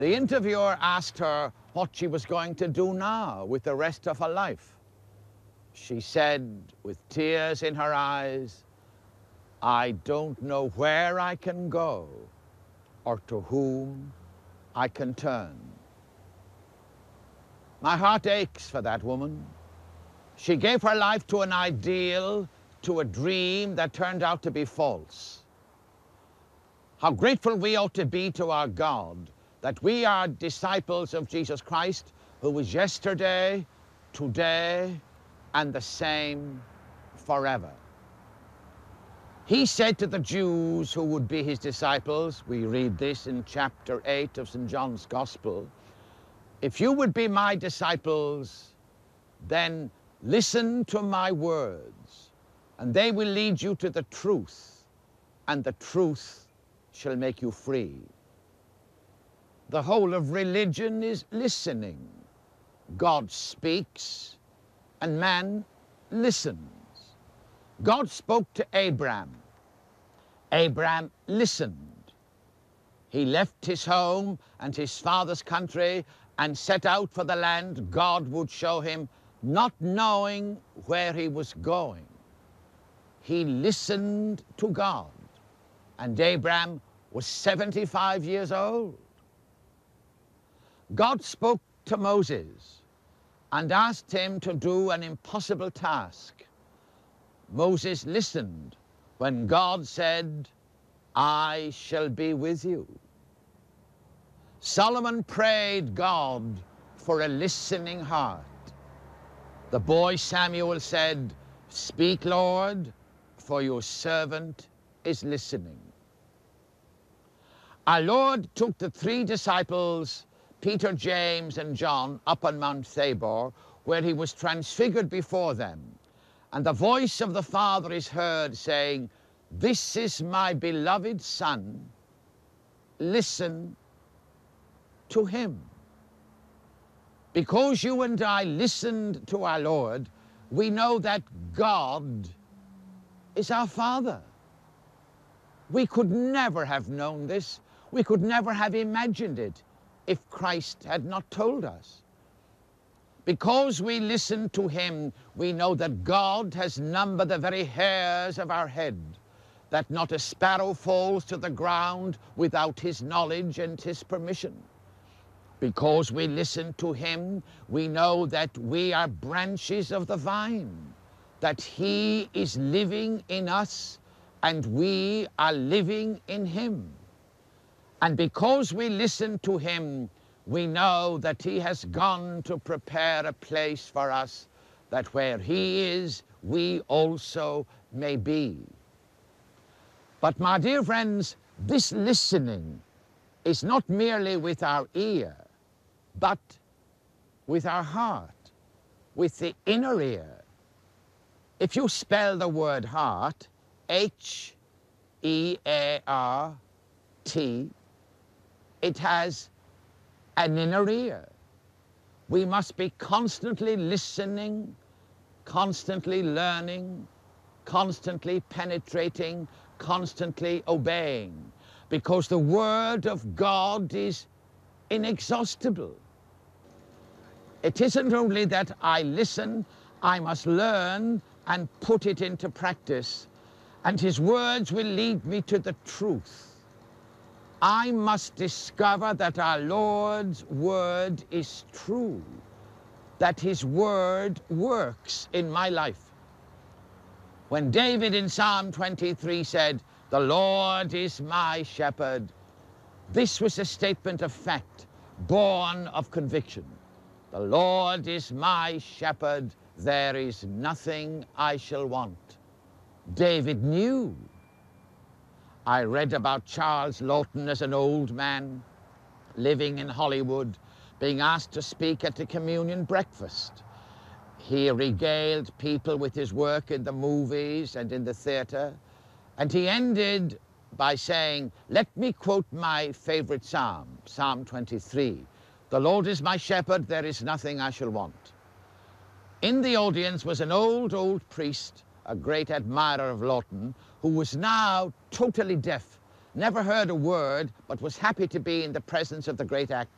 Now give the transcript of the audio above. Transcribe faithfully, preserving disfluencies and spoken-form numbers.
The interviewer asked her what she was going to do now with the rest of her life. She said, with tears in her eyes, "I don't know where I can go or to whom I can turn." My heart aches for that woman. She gave her life to an ideal, to a dream that turned out to be false. How grateful we ought to be to our God that we are disciples of Jesus Christ, who was yesterday, today, and the same forever. He said to the Jews who would be his disciples, we read this in chapter eight of Saint John's Gospel, "If you would be my disciples, then listen to my words, and they will lead you to the truth, and the truth shall make you free." The whole of religion is listening. God speaks, and man listens. God spoke to Abraham. Abraham listened. He left his home and his father's country and set out for the land God would show him, not knowing where he was going. He listened to God, and Abraham was seventy-five years old. God spoke to Moses and asked him to do an impossible task. Moses listened when God said, "I shall be with you." Solomon prayed God for a listening heart. The boy Samuel said, "Speak, Lord, for your servant is listening." Our Lord took the three disciples, Peter, James, and John, up on Mount Tabor, where he was transfigured before them. And the voice of the Father is heard saying, "This is my beloved Son, listen to him." Because you and I listened to our Lord, we know that God is our Father. We could never have known this. We could never have imagined it if Christ had not told us. Because we listen to him, we know that God has numbered the very hairs of our head, that not a sparrow falls to the ground without his knowledge and his permission. Because we listen to him, we know that we are branches of the vine, that he is living in us and we are living in him. And because we listen to him, we know that he has gone to prepare a place for us, that where he is, we also may be. But my dear friends, this listening is not merely with our ear, but with our heart, with the inner ear. If you spell the word heart, H E A R T, it has an inner ear. We must be constantly listening, constantly learning, constantly penetrating, constantly obeying, because the Word of God is inexhaustible. It isn't only that I listen, I must learn and put it into practice, and his words will lead me to the truth. I must discover that our Lord's word is true, that his word works in my life. When David in Psalm twenty-three said, "The Lord is my shepherd," this was a statement of fact, born of conviction. The Lord is my shepherd, there is nothing I shall want. David knew. I read about Charles Lawton as an old man living in Hollywood, being asked to speak at a communion breakfast. He regaled people with his work in the movies and in the theater, and he ended by saying, "Let me quote my favorite psalm, Psalm twenty-three. The Lord is my shepherd, there is nothing I shall want." In the audience was an old, old priest, a great admirer of Lawton, who was now totally deaf, never heard a word, but was happy to be in the presence of the great actor.